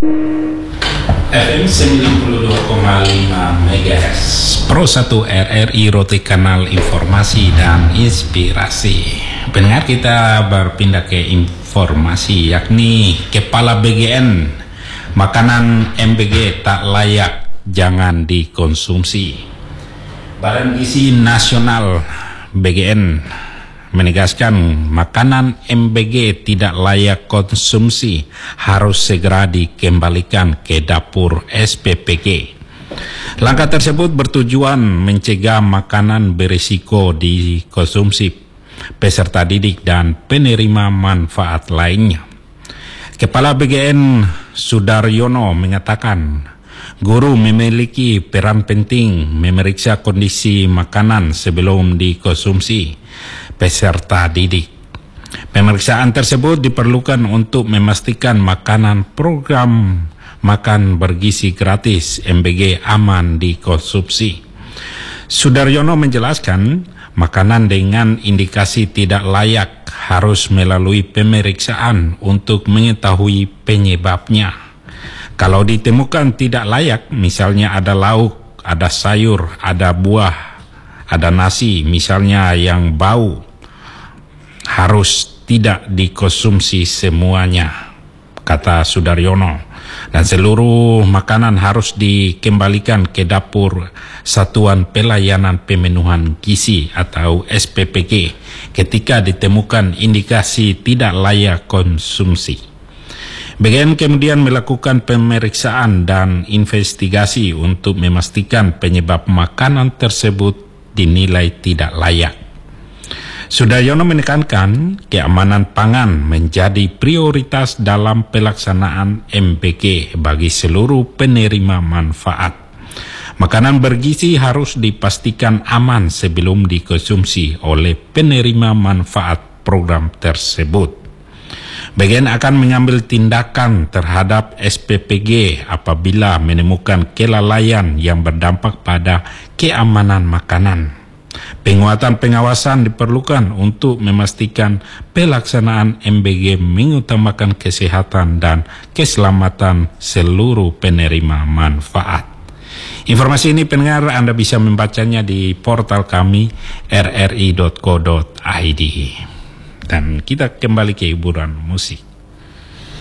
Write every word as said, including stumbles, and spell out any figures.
F M sembilan puluh dua koma lima MHz Pro satu R R I Rote, kanal informasi dan inspirasi. Pendengar, kita berpindah ke informasi, yakni Kepala B G N, makanan M B G tak layak, jangan dikonsumsi. Badan Gizi Nasional B G N menegaskan makanan M B G tidak layak konsumsi, harus segera dikembalikan ke dapur S P P G. Langkah tersebut bertujuan mencegah makanan berisiko dikonsumsi peserta didik dan penerima manfaat lainnya. Kepala B G N Sudaryono mengatakan, guru memiliki peran penting memeriksa kondisi makanan sebelum dikonsumsi peserta didik. Pemeriksaan tersebut diperlukan untuk memastikan makanan program makan bergizi gratis M B G aman dikonsumsi. Sudaryono menjelaskan, makanan dengan indikasi tidak layak harus melalui pemeriksaan untuk mengetahui penyebabnya. Kalau ditemukan tidak layak, misalnya ada lauk, ada sayur, ada buah, ada nasi misalnya yang bau, harus tidak dikonsumsi semuanya, kata Sudaryono. Dan seluruh makanan harus dikembalikan ke dapur Satuan Pelayanan Pemenuhan Gizi atau S P P G ketika ditemukan indikasi tidak layak konsumsi. B G N kemudian melakukan pemeriksaan dan investigasi untuk memastikan penyebab makanan tersebut dinilai tidak layak. Sudaryono menekankan keamanan pangan menjadi prioritas dalam pelaksanaan M B G bagi seluruh penerima manfaat. Makanan bergizi harus dipastikan aman sebelum dikonsumsi oleh penerima manfaat program tersebut. B G N akan mengambil tindakan terhadap S P P G apabila menemukan kelalaian yang berdampak pada keamanan makanan. Penguatan pengawasan diperlukan untuk memastikan pelaksanaan M B G mengutamakan kesehatan dan keselamatan seluruh penerima manfaat. Informasi ini, pendengar, Anda bisa membacanya di portal kami r r i dot co dot i d. Dan kita kembali ke hiburan musik.